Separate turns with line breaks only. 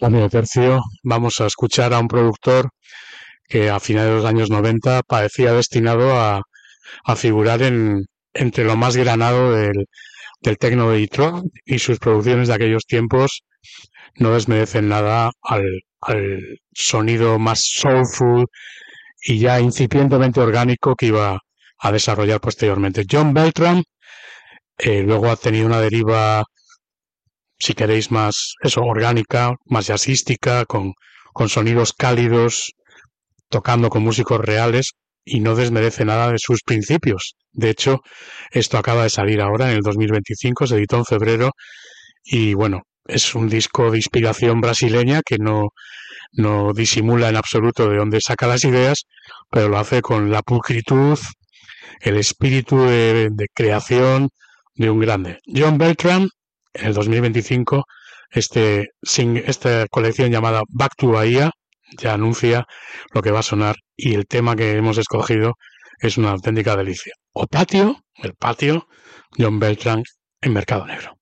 Cambio de tercio, vamos a escuchar a un productor que a finales de los años 90 parecía destinado a figurar entre lo más granado del techno de Detroit, y sus producciones de aquellos tiempos no desmerecen nada al sonido más soulful y ya incipientemente orgánico que iba a desarrollar posteriormente. John Beltran luego ha tenido una deriva, si queréis, más orgánica, más jazzística, con sonidos cálidos, tocando con músicos reales, y no desmerece nada de sus principios. De hecho, esto acaba de salir ahora en el 2025, se editó en febrero, y bueno, es un disco de inspiración brasileña que no disimula en absoluto de dónde saca las ideas, pero lo hace con la pulcritud, el espíritu de creación de un grande. John Beltran, en el 2025, esta colección llamada Back to Bahía ya anuncia lo que va a sonar, y el tema que hemos escogido es una auténtica delicia. O Patio, el patio, John Beltran en Mercado Negro.